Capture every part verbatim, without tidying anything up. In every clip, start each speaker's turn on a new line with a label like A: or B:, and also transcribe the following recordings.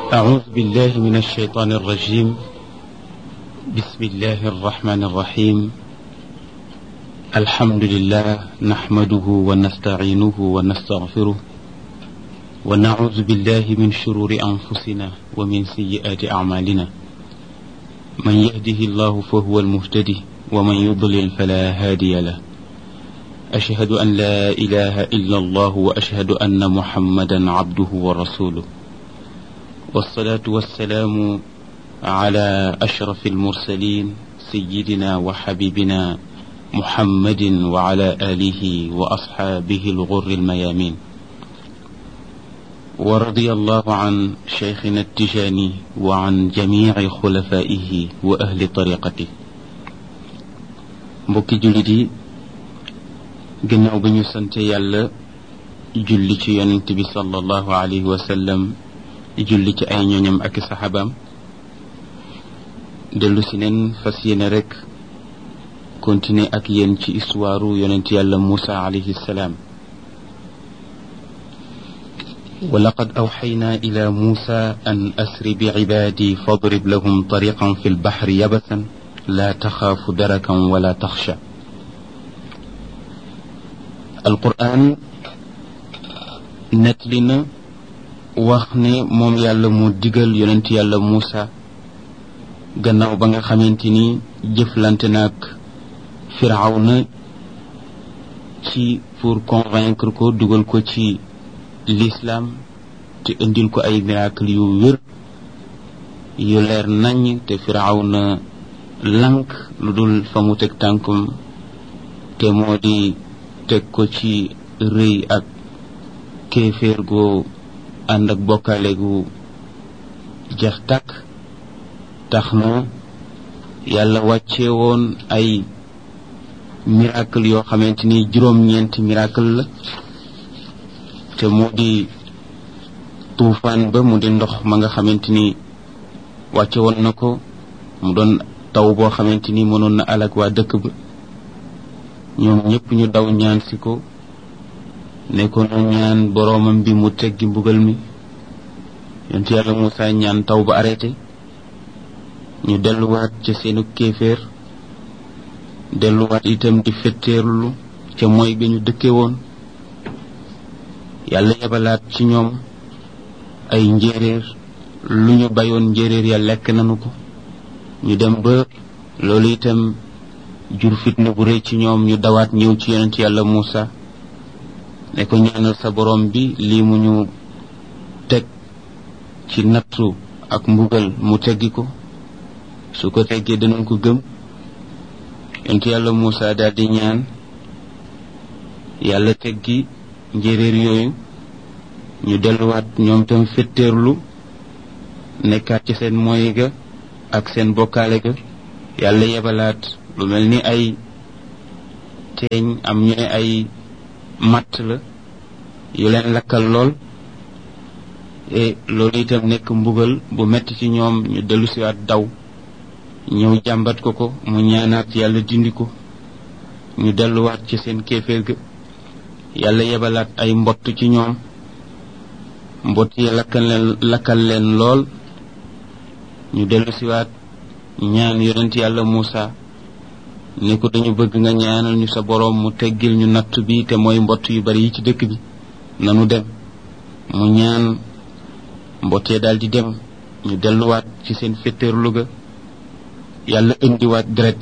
A: أعوذ بالله من الشيطان الرجيم. بسم الله الرحمن الرحيم. الحمد لله نحمده ونستعينه ونستغفره ونعوذ بالله من شرور أنفسنا ومن سيئات أعمالنا. من يهده الله فهو المهتدي ومن يضلل فلا هادي له. أشهد أن لا إله إلا الله وأشهد أن محمدا عبده ورسوله، والصلاة والسلام على أشرف المرسلين سيدنا وحبيبنا محمد وعلى آله وأصحابه الغر الميامين. ورضي الله عن شيخنا التجاني وعن جميع خلفائه وأهل طريقته. mbokki jullit yi, gannaaw bi ñu sante yàlla julli ci yonent bi sallallahu alayhi wa sallam, julli ci ay ñooñam ak saxaabaam, dellu si neen fas yéene rek continuer ak yéen ci histoire yonent yàlla Muusa alayhi salaam. wa laqad awxaynaa ila Muusa an asri bi cibaadi fadrib lahum tariqan fi lbaxri yabasan laa taxaafu darakan wala taxsha. alquran nettali na wax ne moom yàlla mu digal yonent yàlla Muusa gannaaw ba nga xamante ni jëflante naag Firawna ci pour convaincre ko dugal ko ci l'islam te indil ko ay miracle yu wér yu leer nañ, te Firawna lank lu dul fa mu teg tànkum te moo di teg ko ci rëy ak kéeféer gu ànd ak bokkaale gu jeex tàkk. tax na yàlla wàcce woon ay miracle yoo xamante ni juróom-ñeenti miracle la, te moo di tuufaan ba mu di ndox ma nga xamante ni wàcce woon na ko, mu doon taw boo xamante ni mënoon na alak waa dëkk ba. ñoom ñëpp ñu daw ñaan si ko ne ko nu ñaan boroomam bi mu teggi mbugal mi. yonent yàlla Muusa ñaan taw ba arrêté, ñu delluwaat ca seenu kéeféer, delluwaat itam di fetteerlu ca mooy ga ñu dëkke woon. yàlla yebalaat ci ñoom ay njéeréer, lu ñu bayoon njéeréer ya lekk nanu ko. ñu dem ba loolu itam jur fitna bu rëy ci ñoom, ñu dawaat ñëw ci yonent yàlla Muusa ne ko ñaanal sa borom bi lii mu ñu teg ci nattu ak mbugal mu teggi ko, su ko teggee danañ ko gëm. yonent yàlla Muusa daal di ñaan yàlla teggi njéeréer yooyu. ñu delluwaat ñoom tam fetteerlu nekkaat ci seen moy ga ak seen bokkaale ga. yàlla yebalaat lu mel ni ay teeñ, am ñu ne ay matt la yu leen lakkal lool, e loolu itam nekk mbugal bu metti ci ñoom. ñu dellu siwaat daw ñëw jàmbat ko ko, mu ñaanaat yàlla dindi ko. ñu delluwaat ci seen kéeféer ga, yàlla yebalaat ay mbott ci ñoom, mbott yi lakkal leen lakkal leen lool. ñu dellu siwaat ñaan yonent yàlla Muusa ne ko dañu bëgg nga ñaanal ñu sa boroom mu teggil ñu natt bi, te mooy mbott yu bari yi ci dëkk bi, nanu dem. mu ñaan mbottee daal di dem. ñu delluwaat ci seen fetteerlu ga, yàlla indiwaat deret.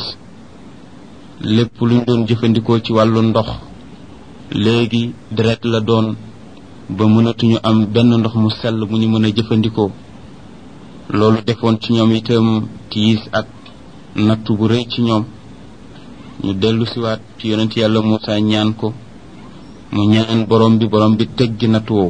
A: lépp luñ doon jëfandikoo ci wàllu ndox léegi deret la doon, ba mënatuñu am benn ndox mu sell mu ñu mën a jëfandikoo. loolu defoon ci ñoom itam tiis ak nattu bu rëy ci ñoom. ñu dellu siwaat ci yonent yàlla Muusa ñaan ko, mu ñaan borom bi borom bi teggi nattu woowu.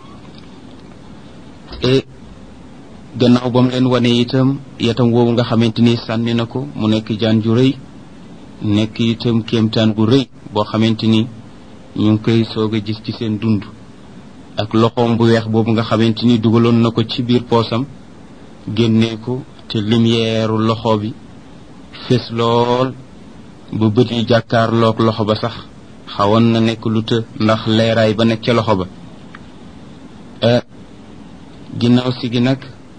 A: e gannaaw ba mu leen wane itam yatam woowu nga xamante ni sànni na ko, mu nekk jaan ju rëy, nekk itam kéemtaan bu rëy boo xamante ni ñu ngi koy soog a gis ci seen dund. ak loxoom bu weex boobu nga xamante ni dugaloon na ko ci biir poosam, génnee ko, te lumière loxo bi fés lool ba bët yi jàkkaarloog loxo ba sax xawoon na nekk lu të ndax leeraay ba nekk ca loxo ba. ginnaaw si gi nag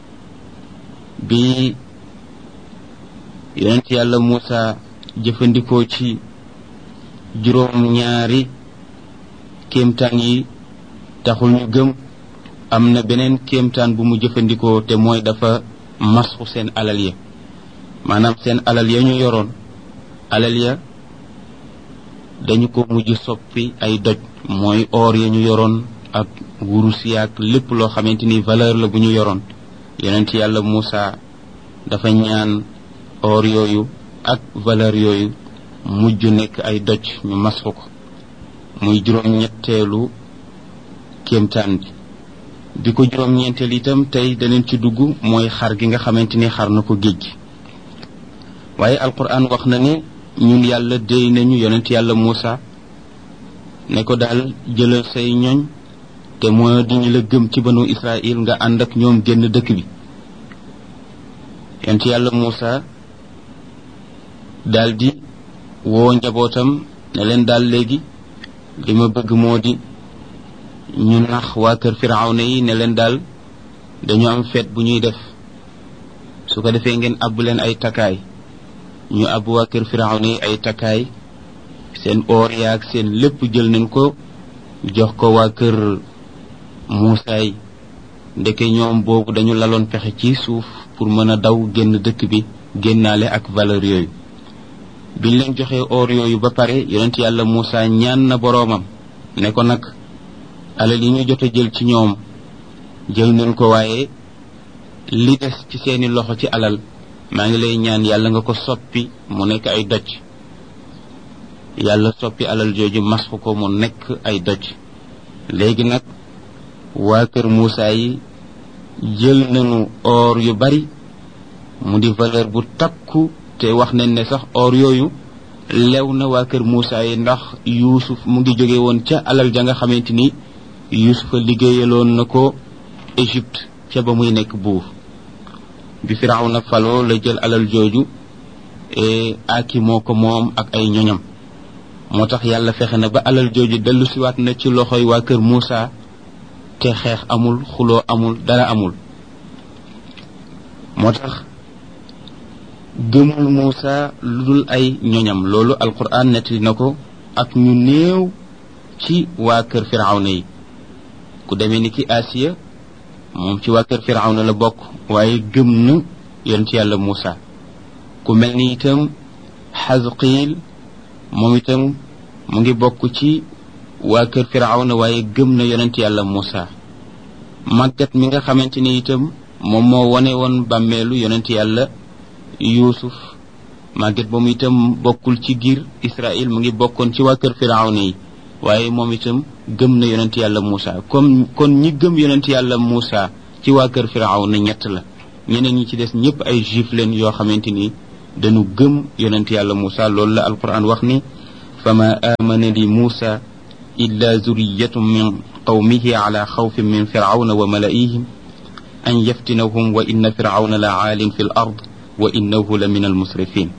A: bi yonent yàlla Muusa jëfandikoo ci juróom ñaari kéemtaan yi taxul ñu gëm am na beneen kéemtaan bu mu jëfandikoo te mooy dafa masxu seen alal ya maanaam seen alal ya ñu yoroon alal ya dañu ko mujj soppi ay doj mooy or ya ñu yoroon ak wurus yaak lépp loo xamante ni valeur la bu ñu yoroon yonent yàlla Muusa dafa ñaan or yooyu ak valeur yooyu mujj nekk ay doj ñu masxu ko muy juróom ñetteelu kéemtaan bi bi ko juróom ñeenteel itam tey daneen ci dugg mooy xar gi nga xamante ni xar na ko géej gi waaye alquran wax na ne ñun yàlla déy nañu yonent yàlla Muusa ne ko daal jëlal say ñoñ te moo di ñu la gëm ci banu Israël nga ànd ak ñoom génn dëkk bi yonent yàlla Muusa daldi woo njabootam ne leen daal léegi li ma bëgg moo di ñu nax waa kër Firawna yi ne leen daal dañu am feet bu ñuy def su ko defee ngeen abbu leen ay takkaay ñu abbu waa kër Firawna yi ay takkaay seen oor yaak seen lépp jël nañ ko jox ko waa kër Muusa yi ndeke ñoom boobu dañu laloon pexe ci suuf pour mën a daw génn dëkk bi génnaale ak valeur yooyu biñ leen joxee or yooyu ba pare yonent yàlla Muusa ñaan na boroomam ne ko nag alal yi ñu jot a jël ci ñoom jël nañ ko waaye li des ci seeni loxo ci alal maa ngi lay ñaan yàlla nga ko soppi mu nekk ay doj yàlla soppi alal jooju masxu ko mu nekk ay doj léegi nag waa kër Muusa yi jël nañu or yu bari mu di valeur bu takku te wax nañ ne sax or yooyu lew na waa kër Muusa yi ndax Yuusuf mu ngi jóge woon ca alal ja nga xamante ni Yuusufa liggéeyaloon na ko Égypte ca ba muy nekk buur bi Firawna faloo la jël alal jooju e aki moo ko moom ak ay ñoñam moo tax yàlla fexe na ba alal jooju dellu siwaat na ci loxoy waa kër Muusa te xeex amul xuloo amul dara amul moo tax gëmul Muusa lu dul ay ñoñam loolu alquran nettali na ko ak ñu néew ci waa kër Firawna yi ku demee ni ki Asiya moom ci waa kër Firawna la bokk waaye gëm na yonent yàlla Muusa ku mel ni itam Xasqiil moom itam mu ngi bokk ci waa kër Firawna waaye gëm na yonent yàlla Muusa màggat mi nga xamante ni itam moom moo wane woon bàmmeelu yonent yàlla Yuusuf màggat ba mu itam bokkul ci giir Israël mu ngi bokkoon ci waa kër Firawna yi waaye moom itam gëm na yonent yàlla Muusa comme kon ñi gëm yonent yàlla Muusa ci waa kër Firawna ñett la ñeneen ñi ci des ñëpp ay juif leen yoo xamante ni dañu gëm yonent yàlla Muusa loolu la alquran wax ni fama amana li Muusa illa zuriyatun min qawmihi ala xawfin min firawna wa malaihim an yaftinahum wa inna firawna la aalin fi l ard wa innahu la min almusrifin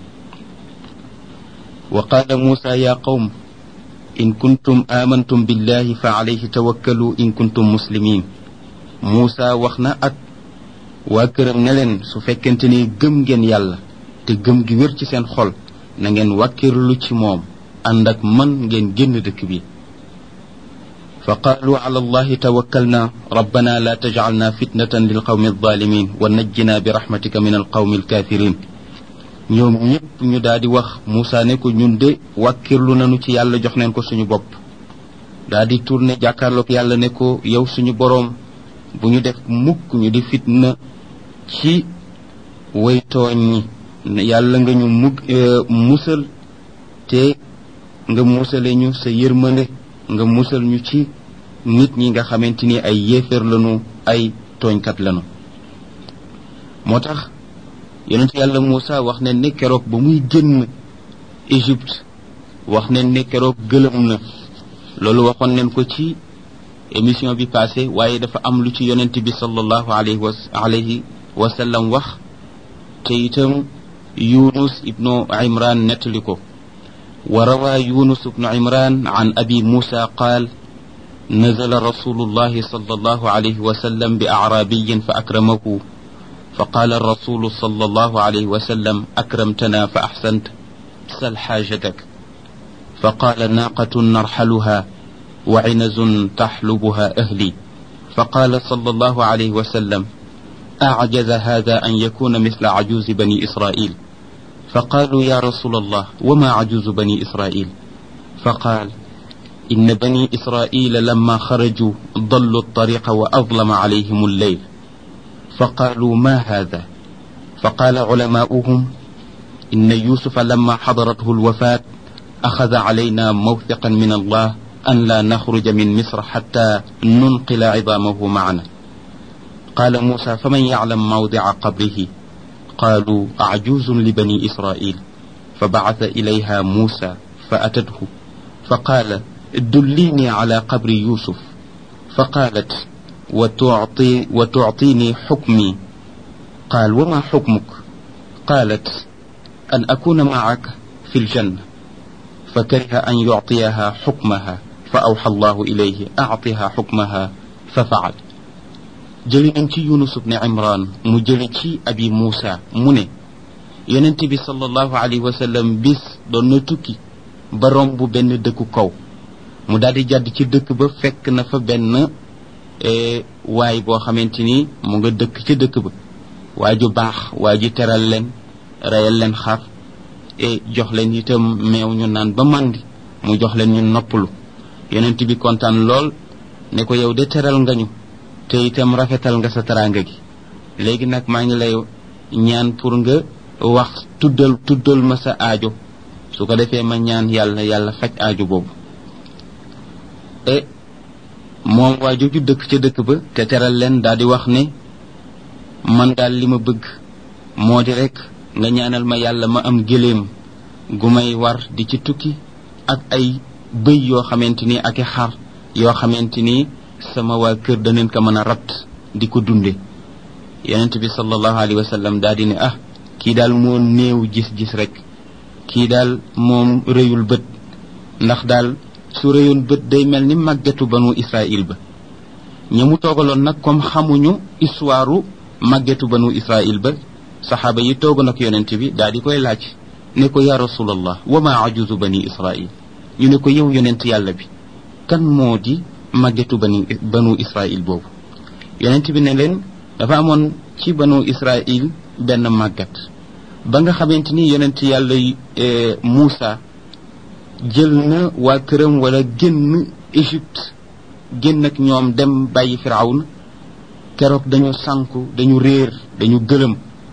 A: wa qala Muusa ya qawm in kuntum amantum billahi fa alayhi tawakkalu in kuntum muslimin Muusa wax na ak waa këram ne leen su fekkente ni gëm ngeen yàlla te gëm gi wér ci seen xol na ngeen wàkkirlu ci moom ànd ak man ngeen génn dëkk bi fa qaalu ala allahi tawakkalna rabbana la tajcalna fitnatan lilqawmi alzalimin wa najjina bi rahmatika min alqawmi alkafirin ñoom ñëpp ñu daal di wax Muusa ne ko ñun de wàkkirlu nañu ci yàlla jox neen ko suñu bopp daal di tourné jàkkaarloog yàlla ne ko yow suñu boroom bu ñu def mukk ñu di fitna ci way tooñ ñi yàlla nga ñu mug musal te nga musale ñu sa yërmande nga musal ñu ci nit ñi nga xamante ni ay yéeféer lañu ay tooñkat lañu moo tax yonent yàlla Muusa wax ne ne keroog ba muy génn Égypte wax ne ne keroog gëlëm na loolu waxoon nañ ko ci émission bi passé waaye dafa am lu ci yonent bi sallallahu alayhi wa alayhi wa sallam wax te itam Yunus ibnu Imran nettali ko wa rawa Yunus ibnu Imran an abi Musa qaal نزل رسول الله صلى الله عليه وسلم بأعرابي فأكرمه فقال الرسول صلى الله عليه وسلم أكرمتنا فأحسنت سل حاجتك فقال ناقة نرحلها وعنز تحلبها أهلي فقال صلى الله عليه وسلم أعجز هذا أن يكون مثل عجوز بني إسرائيل فقالوا يا رسول الله وما عجوز بني إسرائيل فقال إن بني إسرائيل لما خرجوا ضلوا الطريق وأظلم عليهم الليل فقالوا ما هذا فقال علماؤهم إن يوسف لما حضرته الوفاة أخذ علينا موثقا من الله أن لا نخرج من مصر حتى ننقل عظامه معنا قال موسى فمن يعلم موضع قبره قالوا عجوز لبني إسرائيل فبعث إليها موسى فأتته فقال دليني على قبر يوسف فقالت وتعطي وتعطيني حكمي قال وما حكمك قالت أن أكون معك في الجنة فكره أن يعطيها حكمها فأوحى الله إليه أعطها حكمها ففعل جلنتي يونس بن عمران مجلتي أبي موسى مني يننتي صلى الله عليه وسلم بس دون توكي برام بو بن دكو كو mu daldi jadd ci dëkk ba fekk na fa benn e waay boo xamante ni mu nga dëkk ci dëkk ba waaju baax waaji teral leen rayal leen xar e jox leen itam meew ñu naan ba mandi mu jox leen ñu noppalu yonent bi kontaan lool ne ko yow de teral nga ñu te itam rafetal nga sa teraanga gi léegi nag maa ngi lay ñaan pour nga wax tuddal tuddal ma sa aajo su ko defee ma ñaan yàlla yàlla faj aajo boobu e moom waa jooju dëkk ca dëkk ba te teral leen daal di wax ne man daal li ma bëgg moo di rek nga ñaanal ma yàlla ma am gëléem gu may war di ci tukki ak ay bëy yoo xamante ni ak i xar yoo xamante ni sama waa kër daneen ko mën a rat di ko dunde yonent bi sallallahu alayhi wa sallam daal di ne ah kii daal moo néew gis-gis rek kii daal moom rëyul bët ndax daal su réyoon bët day mel ni màggetu banu Israël ba ñi mu toogaloon nag comme xamuñu histoire màggetu banu Israël ba saxaaba yi toogoon ak yonent bi daal di koy laaj ne ko ya rasulallah wa ma ajuzu bani Israël ñu ne ko yow yonent yàlla bi kan moo di màggetu bani banu Israël boobu yonent bi ne leen dafa amoon ci banu Israël benn màggat ba nga xamante ni yonent yàlla Muusa jël na waa këram wala génn Égypte génn ak ñoom dem bàyyi Firawna keroog dañu sànku dañu réer dañu gëlëm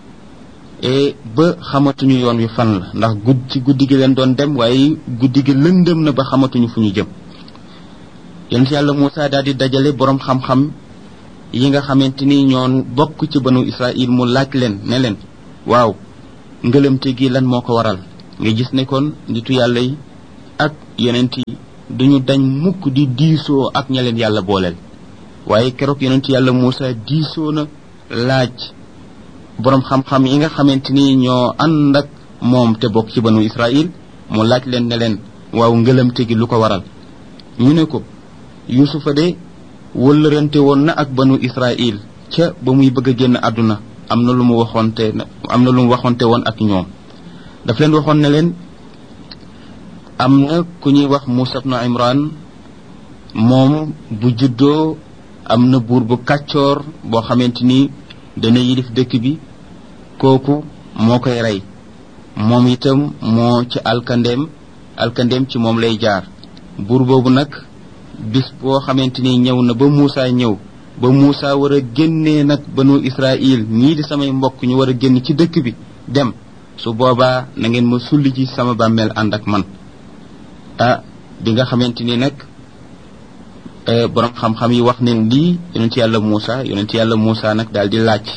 A: et ba xamatuñu yoon wi fan la ndax gudd ci guddi gi leen doon dem waaye guddi gi lëndëm na ba xamatuñu fu ñu jëm yonent yàlla Muusa daal di dajale borom xam-xam yi nga xamante ni ñoon bokk ci banu Israël mu laaj leen ne leen waaw ngëlëmte gi lan moo ko waral nga gis ne kon nitu yàlla yi ak yonent yi duñu dañ mukk di diisoo ak ña leen yàlla booleel waaye keroog yonent yàlla Muusa diisoo na laaj borom xam-xam yi nga xamante ni ñoo ànd ak moom te bokk ci banu Israël mu laaj leen ne leen waaw ngëlëmte gi lu ko waral ñu ne ko Yuusufa de wëllërante woon na ak banu Israël ca ba muy bëgg a génn àdduna am na lu mu waxoonte am na lu mu waxoonte woon ak ñoom daf leen waxoon ne leen am na ku ñuy wax Muusa ibn Imran moom bu juddoo am na buur bu kàccoor boo xamante ni dana yilif dëkk bi kooku moo koy rey moom itam moo ci alkandeem alkandeem ci moom lay jaar buur boobu nag bis boo xamante ni ñëw na ba Muusa ñëw ba Muusa war a génnee nag banu Israël ñii di samay mbokk ñu war a génn ci dëkk bi dem su boobaa na ngeen ma sulli ci sama bàmmeel ànd ak man ah bi nga xamante ni nag borom xam-xam yi wax ne lii yonent yàlla Muusa yonent yàlla Muusa nag daal di laaj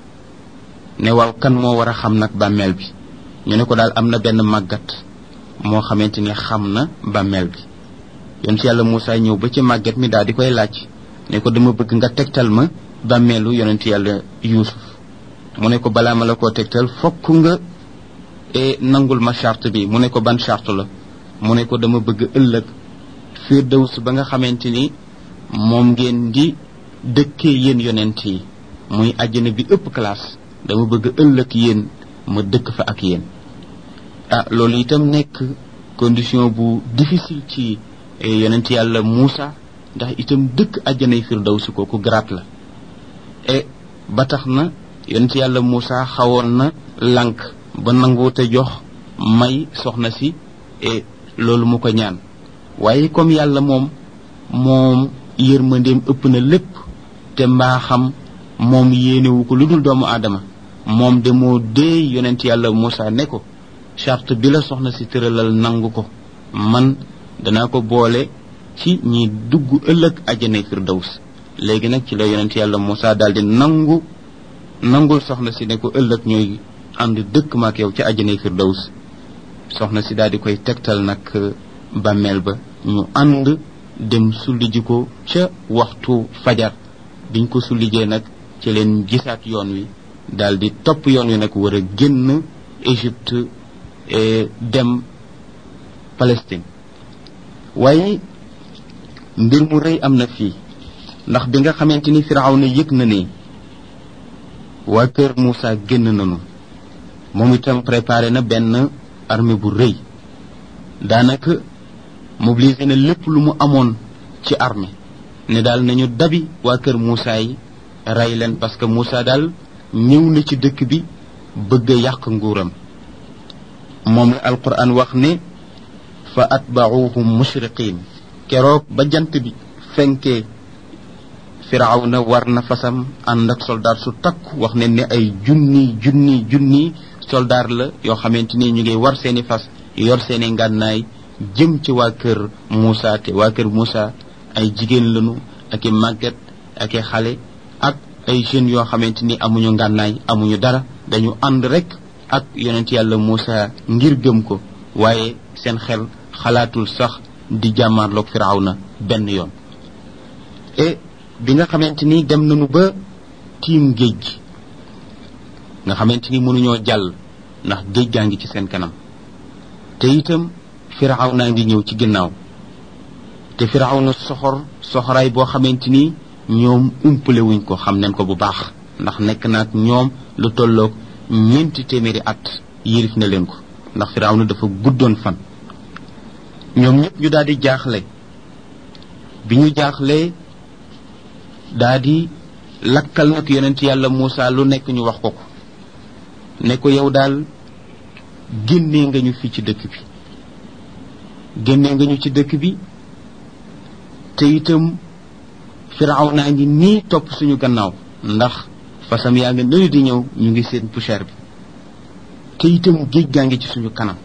A: ne waaw kan moo war a xam nag bàmmeel bi ñu ne ko daal am na benn màggat moo xamante ni xam na bàmmeel bi yonent yàlla Muusa ñëw ba ci màggat mi daal di koy laaj ne ko dama bëgg nga tegtal ma bàmmeelu yonent yàlla Yuusuf mu ne ko balaa ma la koo tegtal fokk nga e nangul ma charte bi mu ne ko ban charte la mu ne ko dama bëgg ëllëg firdaws ba nga xamante ni moom ngeen di dëkkee yéen yonent yi muy àjjana bi ëpp classe dama bëgg ëllëg yéen ma dëkk fa ak yéen ah loolu itam nekk condition bu difficile ci yonent yàlla Muusa ndax itam dëkk àjjanay firdawsi kooku garaat la e ba tax na yonent yàlla Muusa xawoon na lànk ba nanguute jox may soxna si e loolu mu ko ñaan waaye comme yàlla moom moom yërmandeem ëpp na lépp te mbaaxam moom yéenewu ko lu dul doomu aadama moom de moo dee yonent yàlla Muusa ne ko charte bi la soxna si tëralal nangu ko man danaa ko boole ci ñi dugg ëllëg àjjana firdaws léegi nag ci la yonent yàlla Muusa daldi nangu nangul soxna si ne ko ëllëg ñooy ànd dëkk maak yow ci àjjana firdaws soxna si daldi koy tegtal nag bàmmeel ba ñu ànd dem sulli ji ko ca waxtu fajar biñ ko sullijee nag ci leen gisaat yoon wi daldi topp yoon wi nag war a génn Égypte dem Palestine waaye mbir mu rëy am na fii ndax bi nga xamante ni Firawna yëg na ne waa kër Muusa génn nañu moom itam préparé na benn armée bu rëy daanaka mobilisé na lépp lu mu amoon ci armée ne daal nañu dabi waa kër Muusa yi rey leen parce que Muusa daal ñëw na ci dëkk bi bëgg a yàq nguuram moom la alquran wax ne fa atba'uhum mushriqin keroog ba jant bi fenkee Firawna war na fasam ànd ak soldat su takku wax ne ne ay junni junni junni soldat la yoo xamante ni ñu ngi war seeni fas yor seeni ngànnaay jëm ci waa kër Muusa te waa kër Muusa ay jigéen lañu ak i màgget ak i xale ak ay jeunes yoo xamante ni amuñu ngànnaay amuñu dara dañu ànd rek ak yonent yàlla Muusa ngir gëm ko waaye seen xel xalaatul sax di jàmmaarloog Firawna benn yoon et bi nga xamante ni dem nañu ba tiim géej gi nga xamante ni mënuñoo jàll ndax géej gaa ngi ci seen kanam te itam Firawna ngi ñëw ci ginnaaw te Firawna soxor soxoraay boo xamante ni ñoom umpale wuñ ko xam nañ ko bu baax ndax nekk naag ñoom lu tolloog ñeenti téeméeri at yirif na leen ko ndax Firawna dafa guddoon fan ñoom ñëpp ñu daal di jaaxle bi ñu jaaxlee daal di lakkal nag yonent yàlla Muusa lu nekk ñu wax ko ko ne ko yow daal génnee nga ñu fii ci dëkk bi génnee nga ñu ci dëkk bi te itam Firawna ngi nii topp suñu gannaaw ndax fasam yaa nga nële di ñëw ñu ngi seen poussière bi te itam géej gaa ngi ci suñu kanam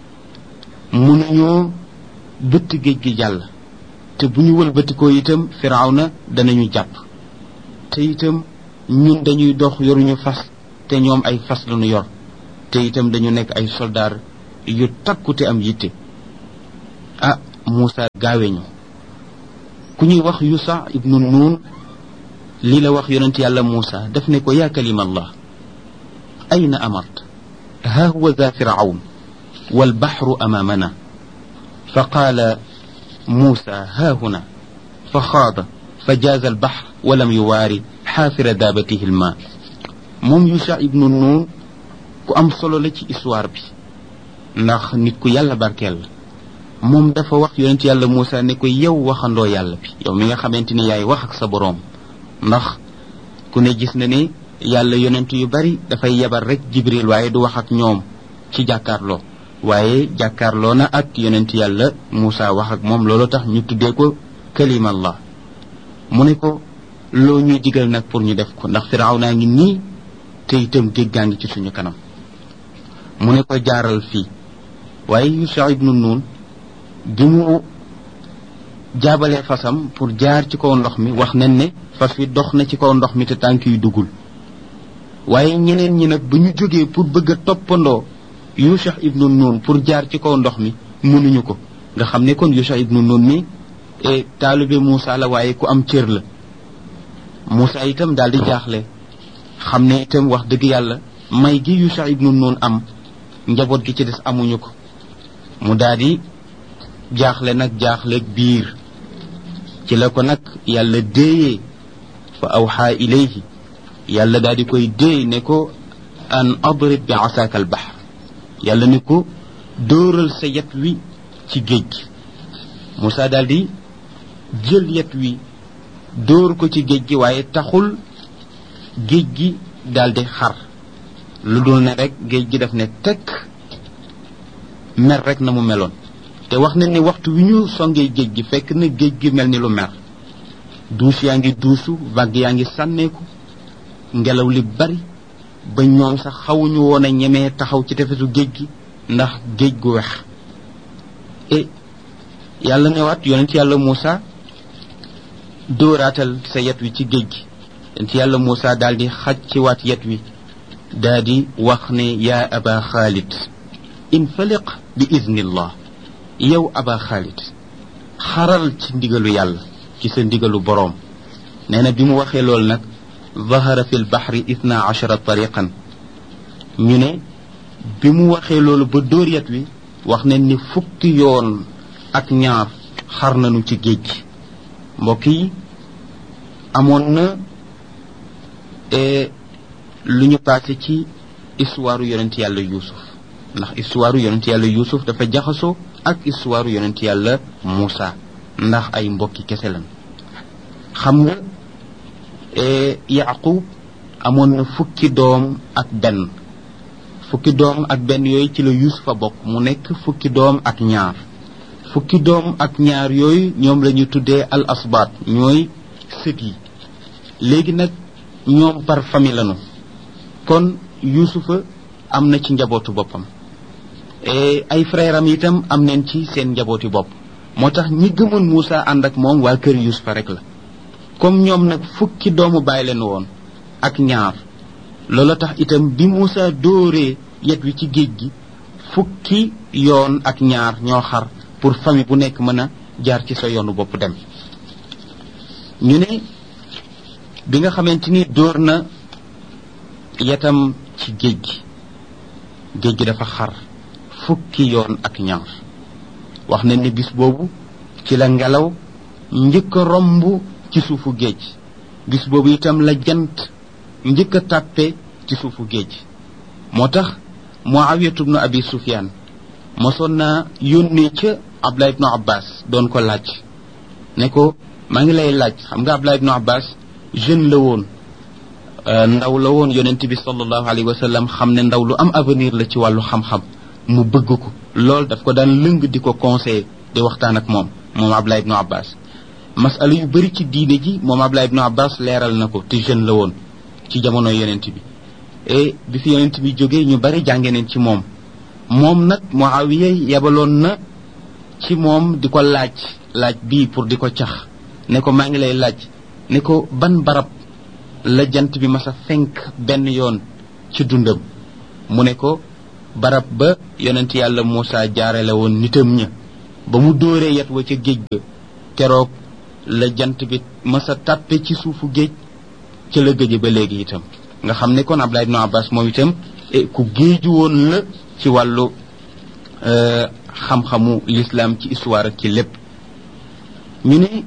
A: mënuñoo bëtt géej gi jàll te bu ñu wëlbatikoo itam Firawna danañu jàpp te itam ñun dañuy dox yoruñu fas te ñoom ay fas lañu yor te itam dañu nekk ay soldaar yu takku te am yitte ah Muusa gaaweñu ku ñuy wax Yusa ibnu Nun lii la wax yonent yàlla Muusa daf ne ko yaa kalima allah ayna amart ha huwa za firawn walbaxru amaamana fa qaala Muusa ha huna fa xaada fa jaaza albaxr walam yuwaari xaafira daabatihi almaa moom Yusa ibnu Nun ku am solo la ci histoire bi ndax nit ku yàlla barkeel la moom dafa wax yonent yàlla Muusa ne ko yow waxandoo yàlla bi yow mi nga xamante ni yaay wax ak sa boroom ndax ku ne gis na ne yàlla yonent yu bari dafay yebal rek Jibril waaye du wax ak ñoom ci jàkkaarloo waaye jàkkaarloo na ak yonent yàlla Muusa wax ak moom loolu tax ñu tuddee ko kalimallah mu ne ko loo ñuy digal nag pour ñu def ko ndax Firawna ngi nii te itam géej gaa ngi ci suñu kanam mu ne ko jaaral fii waaye Yusa ibnu Nun bi mu jaabalee fasam pour jaar ci kaw ndox mi wax nañ ne fas wi dox na ci kaw ndox mi te tànk yu duggul waaye ñeneen ñi nag bu ñu jógee pour bëgg a toppandoo Yusa ibnu Nun pour jaar ci kaw ndox mi mënuñu ko nga xam ne kon Yusa ibnu Nun mi e taalibe Muusa la waaye ku am cër la Muusa itam daal di jaaxle xam ne itam wax dëgg yàlla may gi Yusa ibnu Nun am njaboot gi ci des amuñu ko mu daal di jaaxle nag jaaxleeg biir ci la ko nag yàlla déeyee fa awxaa ilayhi yàlla daal di koy déey ne ko an adrib bi asaaka al bahr yàlla ni ko dóoral sa yet wi ci géej gi Moussa daal di jël yet wi dóor ko ci géej gi waaye taxul géej gi daal di xar lu dul ne rek géej gi daf ne tekk mer rek na mu meloon te wax na ni waxtu wi ñu songee géej gi fekk na géej gi mel ni lu mer duus yaa ngi duusu vague yaa ngi sànneeku ngelaw li bari ba ñoom sax xawuñu woon a ñemee taxaw ci tefesu géej gi ndax géej gu wex e yàlla newaat yonent yàlla Moussa dóoraatal sa yet wi ci géej gi yonent yàlla Moussa daal di xaj ci waat yet wi daal di wax ne yaa aba xaalid infaliq bi iznillah yow aba xaalid xaral ci ndigalu yàlla ci sa ndigalu boroom nee na bi mu waxee loolu nag zahara fi lbaxri ithna achara tariqan ñu ne bi mu waxee loolu ba dóor yet wi wax ne ni fukki yoon ak ñaar xar nañu ci géej gi mbokk yi amoon na lu ñu passé ci histoire yonent yàlla yuusuf ndax histoire yonent yàlla yuusuf dafa jaxasoo ak histoire yonent yàlla Moussa ndax ay mbokki kese lan xam nga Yaqub amoon na fukki doom ak benn fukki doom ak benn yooyu ci la Yuusufa bokk mu nekk fukki doom ak ñaar fukki doom ak ñaar yooyu ñoom la ñu tuddee al asbaat ñooy sët yi léegi nag ñoom par famille lañu kon Yuusufa am na ci njabootu boppam ay frère am itam am nañ ci seen njabooti bopp moo tax ñi gëmoon Moussa ànd ak moom waa kër Yuusufa rek la comme ñoom nag fukki doomu bàyyi leen woon ak ñaar loolu tax itam bi Moussa dóoree yet wi ci géej gi fukki yoon ak ñaar ñoo xar pour famille bu nekk mën a jaar ci sa yoonu bopp dem ñu ne bi nga xamante ni dóor na yetam ci géej gi géej gi dafa xar fukki yoon ak ñaar wax na ni bis boobu ci la ngelaw njëkk a romb ci suufu géej bis boobu itam la jant njëkk a tàppe ci suufu géej moo tax Muawiyatu ibnu Abi Sufyaan mosoon naa yónnee ca Abdullah ibnu Abbas doon ko laaj ne ko maa ngi lay laaj xam nga Abdullah ibnu Abbas jeune la woon ndaw la woon yonent bi sallallahu alayhi wa sallam xam ne ndaw lu am avenir la ci wàllu xam-xam mu bëgg ko lool daf ko daan lëng di ko conseiller di waxtaan ak moom moom Abdullah ibnu Abbas masala yu bari ci diine ji moom Abdullah ibnu Abbas leeral na ko te jeune la woon ci jamono yonent bi et bi fi yonent bi jógee ñu bari jànge neen ci moom moom nag Muawiya yebaloon na ci moom di ko laaj laaj bii pour di ko cax ne ko maa ngi lay laaj ne ko ban barab la jant bi masa fenk benn yoon ci dundam mu ne ko barab ba yonent yàlla Moussa jaarale woon nitam ña ba mu dóoree yet wa ca géej ga keroog la jant bi masa tàppe ci suufu géej ca la gëje ba léegi itam nga xam ne kon Abdullah ibn Abbas moom itam ku géeju woon la ci wàllu xam-xamu l'islam ci histoire ak ci lépp ñu ne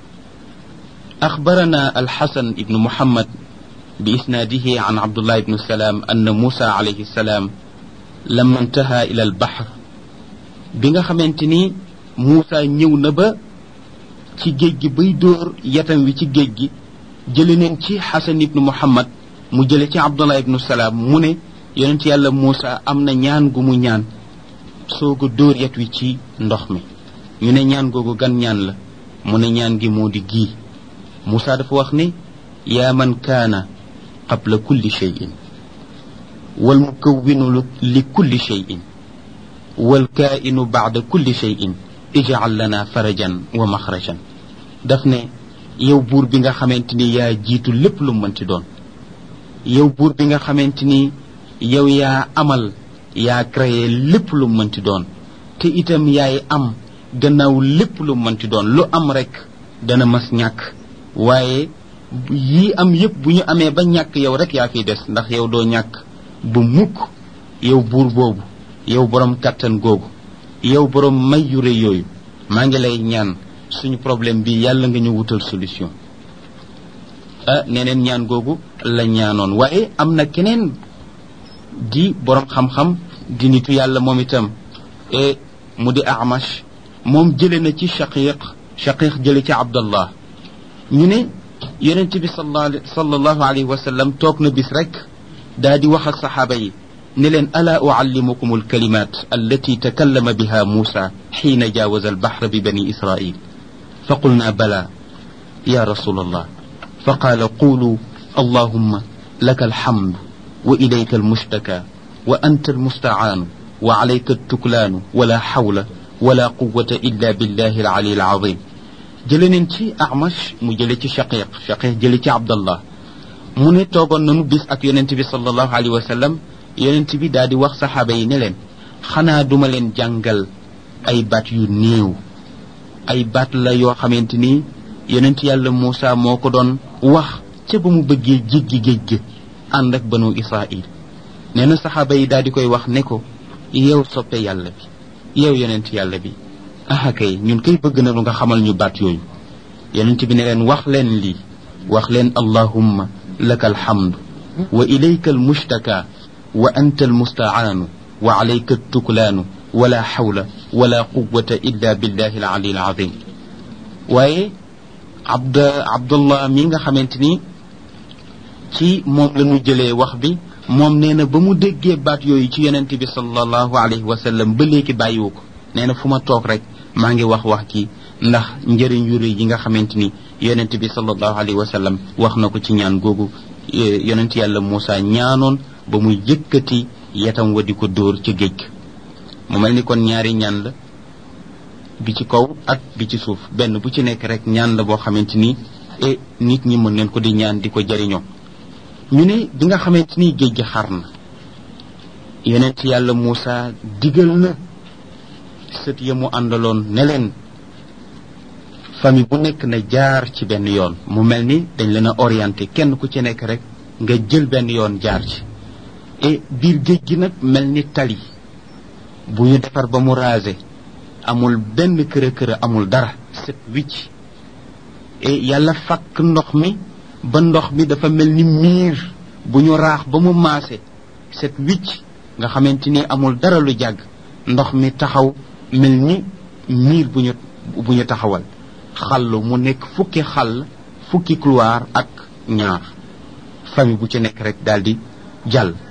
A: axbarana alxasan ibnu muhammad bi isnaadihi an abdullah ibnu salaam anna Moussa alayhi salaam lamma intaha ila albahr bi nga xamante ni Moussa ñëw na ba ci géej gi bay dóor yatam wi ci géej gi jële neen ci xasan ibnu muhammad mu jële ci abdullah ibnu salaam mu ne yonent yàlla Moussa am na ñaan gu mu ñaan sooga dóor yat wi ci ndox mi ñu ne ñaan googu gan ñaan la mu ne ñaan gi moo di gii Moussa dafa wax ne yaa man kaana qabla kulli shay'in wal mukawwinu li kulli shay'in wal kaa'inu ba'da kulli shay'in ij'al lana farajan wa maxrajan daf ne yow buur bi nga xamante ni yaa jiitu lépp lu mënti doon yow buur bi nga xamante ni yow yaa amal yaa créé lépp lu mënti doon te itam yaay am gannaaw lépp lu mënti doon lu am rek dana mas ñàkk waaye yii am yépp bu ñu amee ba ñàkk yow rek yaa fiy des ndax yow doo ñàkk bu mukk yow buur boobu yow borom kàttan googu yow borom may yu rëy yooyu maa ngi lay ñaan suñu problème bi yàlla nga ñu wutal solution ah neneen ñaan googu la ñaanoon waaye am na keneen di borom xam-xam di nitu yàlla moom itam e mu di Amash moom jële na ci Shaqiq Shaqiq jële ci Abdallah ñu ne yonent bi sallallahu alayhi wa sallam toog na bis rek daa di wax ak saxaaba yi ne leen ala uallimukum alkalimat allati takallama biha Musa xiina jaawaza albaxra bi bani Israil fa qulna bala ya rasul allah fa qaala qulu allahumma laka alhamd wa ilayka almushtaka wa anta almustacaanu wa alayka altuklaanu wala xawla wala quwata illa billahi alali alazim jële neen ci Amash mu jële ci Shaqiq Shaqiq jële ci Abdallah mu ne toogoon nañu bis ak yonent bi sallallahu alayhi wa sallam yonent bi daal di wax saxaaba yi ne leen xanaa duma leen jàngal ay baat yu néew ay baat la yoo xamante ni yonent yàlla Muusa moo ko doon wax ca ba mu bëggee jéggi géej gi ànd ak banu Israil nee na saxaaba yi daal di koy wax ne ko yow soppe yàlla bi yow yonent yàlla bi aha kay ñun kay bëgg na lu nga xamal ñu baat yooyu yonent bi ne leen wax leen lii wax leen allahumma laka alhamdu wa ilayka almushtaka wa anta almustacaanu wa alayka altuklaanu wala xawla wala quwata illa billahi alali alazim waaye abd abdullah mi nga xamante ni ci moom la ñu jëlee wax bi moom nee na ba mu déggee baat yooyu ci yonent bi sallallahu alayhi wa sallam ba léegi bàyyiwu ko nee na fu ma toog rek maa ngi wax wax ci ndax njëriñ yu rëy yi nga xamante ni yonent bi sallallahu alayhi wa sallam wax na ko ci ñaan googu yonent yàlla Muusa ñaanoon ba muy yëkkati yetam wa di ko dóor ca géej mu mel ni kon ñaari ñaan la bi ci kaw ak bi ci suuf benn bu ci nekk rek ñaan la boo xamante ni e nit ñi mën nañ ko di ñaan di ko jariñoo ñu ne bi nga xamante ni géej gi xar na yonent yàlla Muusa digal na sët ya mu àndaloon ne leen famille bu nekk na jaar ci benn yoon mu mel ni dañ leen a orienté kenn ku ci nekk rek nga jël benn yoon jaar ci et biir géej gi nag mel ni tali bu ñu defar ba mu rasé amul benn kër kër amul dara set wicc et yàlla fakk ndox mi ba ndox mi dafa mel ni miir bu ñu raax ba mu maase set wicc nga xamante ni amul dara lu jàgg ndox mi taxaw mel ni miir bu ñu bu ñu taxawal xàll mu nekk fukki xàll fukki couloir ak ñaar famille bu ci nekk rek daal di jàll